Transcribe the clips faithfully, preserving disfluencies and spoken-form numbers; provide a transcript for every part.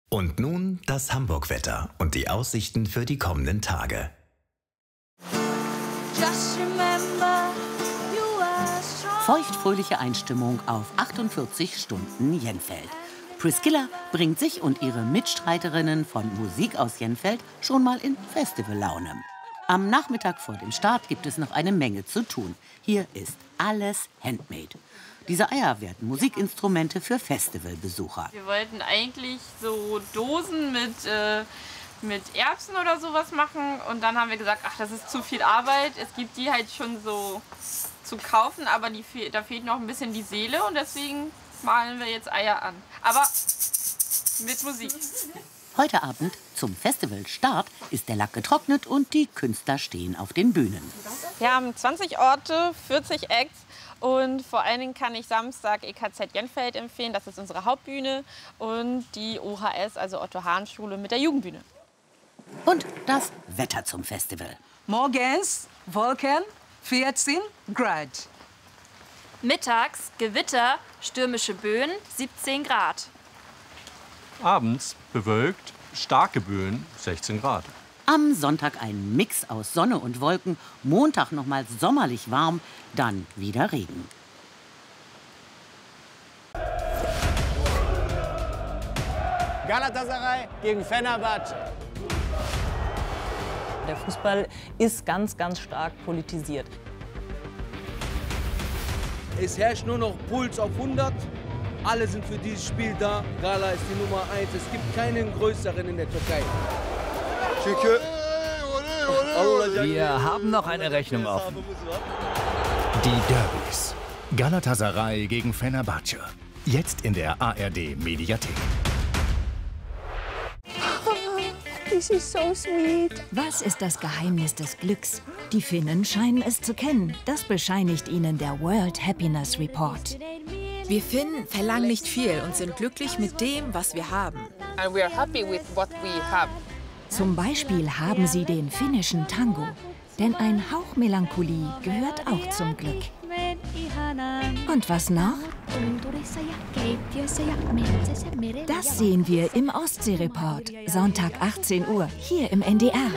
Und nun das Hamburg-Wetter und die Aussichten für die kommenden Tage. Feuchtfröhliche Einstimmung auf achtundvierzig Stunden Jenfeld. Priscilla bringt sich und ihre Mitstreiterinnen von Musik aus Jenfeld schon mal in Festivallaune. Am Nachmittag vor dem Start gibt es noch eine Menge zu tun. Hier ist alles handmade. Diese Eier werden Musikinstrumente für Festivalbesucher. Wir wollten eigentlich so Dosen mit, äh, mit Erbsen oder sowas machen. Und dann haben wir gesagt, ach, das ist zu viel Arbeit. Es gibt die halt schon so zu kaufen, aber die, da fehlt noch ein bisschen die Seele. Und deswegen malen wir jetzt Eier an. Aber mit Musik. Heute Abend zum Festivalstart ist der Lack getrocknet und die Künstler stehen auf den Bühnen. Wir haben zwanzig Orte, vierzig Acts. Und vor allen Dingen kann ich Samstag E K Z Jenfeld empfehlen. Das ist unsere Hauptbühne. Und die O H S, also Otto-Hahn-Schule mit der Jugendbühne. Und das Wetter zum Festival. Morgens Wolken, vierzehn Grad. Mittags Gewitter, stürmische Böen, siebzehn Grad. Abends bewölkt, starke Böen, sechzehn Grad. Am Sonntag ein Mix aus Sonne und Wolken, Montag noch mal sommerlich warm, dann wieder Regen. Galatasaray gegen Fenerbahce. Der Fußball ist ganz, ganz stark politisiert. Es herrscht nur noch Puls auf hundert. Alle sind für dieses Spiel da. Gala ist die Nummer eins. Es gibt keinen größeren in der Türkei. Wir haben noch eine Rechnung offen. Die Derbys. Galatasaray gegen Fenerbahce. Jetzt in der A R D-Mediathek. This is so sweet. Was ist das Geheimnis des Glücks? Die Finnen scheinen es zu kennen. Das bescheinigt ihnen der World Happiness Report. Wir Finnen verlangen nicht viel und sind glücklich mit dem, was wir haben. And we are happy with what we have. Zum Beispiel haben sie den finnischen Tango. Denn ein Hauch Melancholie gehört auch zum Glück. Und was noch? Das sehen wir im Ostsee-Report. Sonntag achtzehn Uhr, hier im N D R.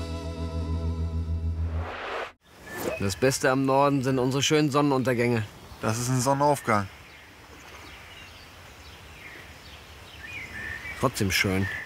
Das Beste am Norden sind unsere schönen Sonnenuntergänge. Das ist ein Sonnenaufgang. Trotzdem schön.